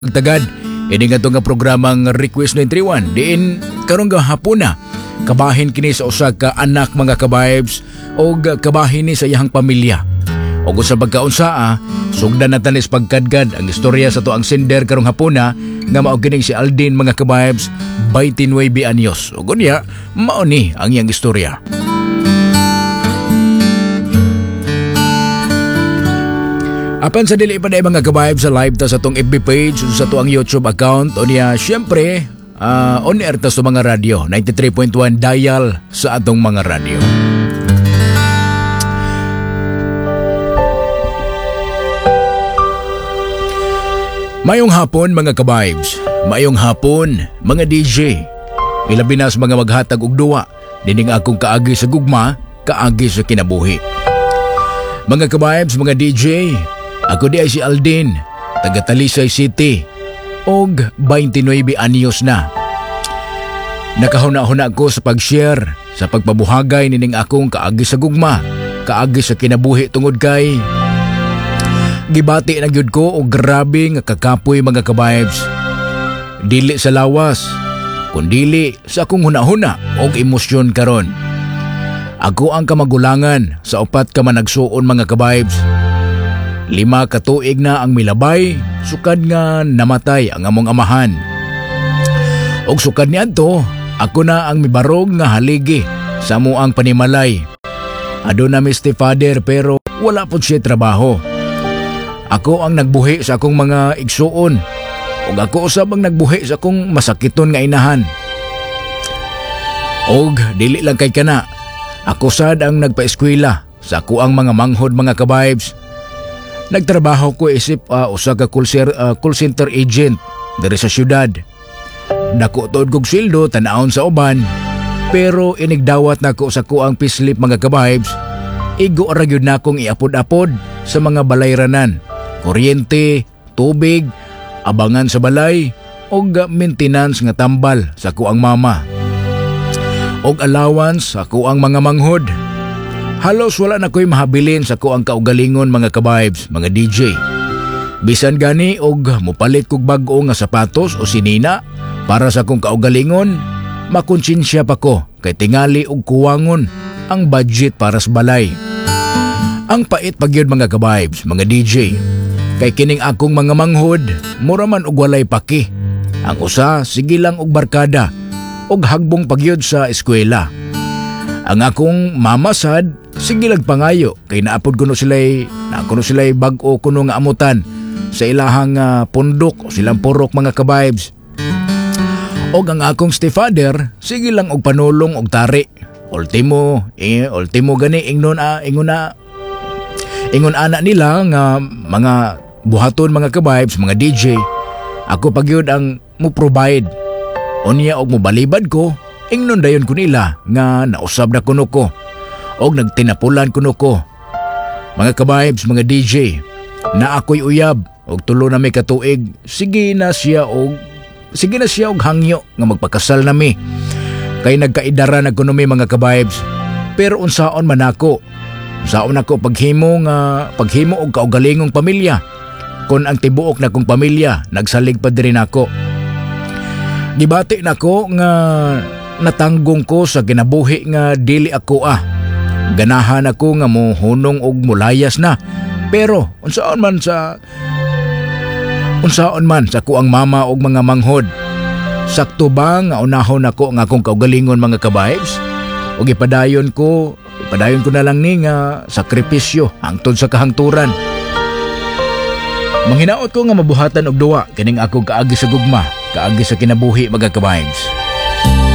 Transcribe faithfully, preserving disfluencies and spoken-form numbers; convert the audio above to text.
Tagad, ini nga nga programang Request nine three one. Diin karong gahapon na kabahin kini sa usa ka anak mga ka-vibes o kabahin ni sa iyang pamilya. O kung sa pagkaunsaa, sugdan na tanis pagkadgad ang istorya sa to ang sender karong hapon na nga mao kining si Aldin mga ka-vibes twenty-nine anyos. O kunya, mao ni ang iyang istorya. Apan sa dili pa na mga ka-vibes sa live ta sa tong F B page sa to ang YouTube account o niya syempre uh, on air ta sa mga radyo ninety-three point one dial sa atong mga radyo. Mayong hapon mga ka-vibes, mayong hapon mga D J. Ilabi na sa mga maghatag og duwa dining akong kaagi sa gugma, kaagi sa kinabuhi. Mga ka-vibes, mga D J, ako di ay si Aldin, taga Talisay City, og twenty-nine anyos na. Nakahuna-huna ko sa pag-share, sa pagpabuhagay nining akong kaagi sa gugma, kaagi sa kinabuhi tungod kay gibati na gyud ko og grabe nga kakapoy mga ka-vibes. Dili sa lawas, kundili sa akong huna-huna og emosyon karon. Ako ang kamagulangan sa upat ka managsuon mga ka-vibes. Lima ka tuig na ang milabay, sukad nga namatay ang among amahan. Og sukad niadto, ako na ang mibarog nga haligi sa amuang panimalay. Aduna mi stepfather pero wala pud siya trabaho. Ako ang nagbuhi sa akong mga igsuon, og ako usab ang nagbuhi sa akong masakiton nga inahan. Og dili lang kay kana, ako sad ang nagpaeskwela sa ako ang mga manghod mga ka-vibes. Nagtrabaho ko isip uh, usa ka call, uh, call center agent diri sa syudad. Dako tuod kog sweldo tan-awon sa uban, pero inigdawat nako sa kuang pislip mga ka-vibes. Igo ra gyud nakong iapod-apod sa mga balayranan, kuryente, tubig, abangan sa balay og maintenance nga tambal sa kuang mama. Og allowance sa kuang mga manghod. Halos wala na ko'y mahabilin sa ko ang kaugalingon mga ka-vibes, mga D J. Bisan gani og mupalit kog bag-o nga sapatos o sinina para sa kong kaugalingon, makonsinsya pa ko kay tingali og kuwangon ang budget para sa balay. Ang pait pagyud mga ka-vibes, mga D J. Kay kining akong mga manghod, mura man og walay paki. Ang usa sige lang og barkada og hagbong pagyud sa eskwela. Ang akong mamasad, sige lag pangayo kay naapod kuno sila'y nakuno sila'y bag-o kuno nga amutan sa ilahang uh, pundok o silang purok mga ka-vibes. Og ang akong stepfather, sige lang og panulong og tari. Ultimo, eh, ultimo gani ingnon a uh, ingon na ingon ana nila nga mga buhaton mga ka-vibes, mga D J. Ako pagyud ang mo provide. Unya og mo balibad ko. Ingnon dayon ko nila nga nausab na kuno ko og nagtinapulan kuno ko. Mga ka-vibes, mga D J, na ako'y uyab og tulo na may katuig, sige na siya og sige na siya og hangyo nga magpakasal nami. Kay nagkaidara na kuno mi mga ka-vibes. Pero unsaon man ako? Unsaon ako paghimo nga paghimo og kaugalingong pamilya? Kon ang tibuok na kong pamilya nagsalig pa diri nako. Gibati nako nga natanggong ko sa kinabuhi nga dili ako ah. Ganahan ako nga mohunong og mulayas na. Pero unsaon man sa unsaon man sa kuang mama og mga manghod. Sakto ba nga unahon ako nga akong kaugalingon mga ka-vibes? Og ipadayon ko, ipadayon ko na lang ni nga sakripisyo hangtod sa kahangturan. Manghinaot ko nga mabuhatan og duwa kining akong kaagi sa gugma, kaagi sa kinabuhi mga ka-vibes.